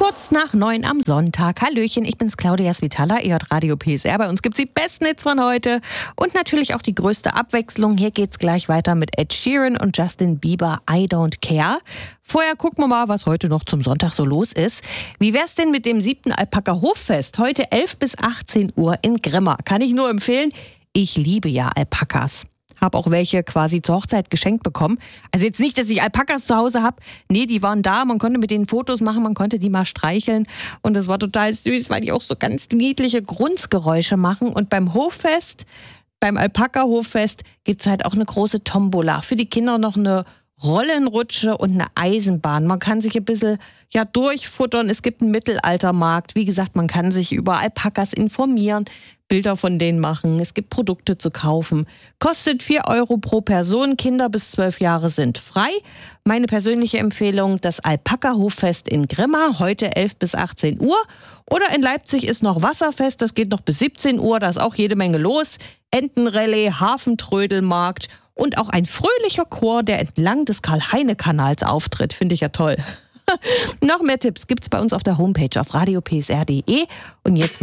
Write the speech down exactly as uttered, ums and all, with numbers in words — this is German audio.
Kurz nach neun am Sonntag. Hallöchen, ich bin's Claudia Svitala, ihr hört Radio P S R. Bei uns gibt's die besten Hits von heute und natürlich auch die größte Abwechslung. Hier geht's gleich weiter mit Ed Sheeran und Justin Bieber, I Don't Care. Vorher gucken wir mal, was heute noch zum Sonntag so los ist. Wie wär's denn mit dem siebten Alpaka Hoffest? Heute elf bis achtzehn Uhr in Grimma. Kann ich nur empfehlen. Ich liebe ja Alpakas. Habe auch welche quasi zur Hochzeit geschenkt bekommen. Also jetzt nicht, dass ich Alpakas zu Hause habe. Nee, die waren da, man konnte mit denen Fotos machen, man konnte die mal streicheln. Und das war total süß, weil die auch so ganz niedliche Grunzgeräusche machen. Und beim Hoffest, beim Alpaka-Hoffest, gibt es halt auch eine große Tombola. Für die Kinder noch eine Rollenrutsche und eine Eisenbahn. Man kann sich ein bisschen ja, durchfuttern. Es gibt einen Mittelaltermarkt. Wie gesagt, man kann sich über Alpakas informieren, Bilder von denen machen. Es gibt Produkte zu kaufen. Kostet vier Euro pro Person. Kinder bis zwölf Jahre sind frei. Meine persönliche Empfehlung, das Alpaka-Hoffest in Grimma, heute elf bis achtzehn Uhr. Oder in Leipzig ist noch Wasserfest, das geht noch bis siebzehn Uhr. Da ist auch jede Menge los. Entenrallye, Hafentrödelmarkt und auch ein fröhlicher Chor, der entlang des Karl-Heine-Kanals auftritt. Finde ich ja toll. Noch mehr Tipps gibt's bei uns auf der Homepage auf radio p s r punkt d e. Und jetzt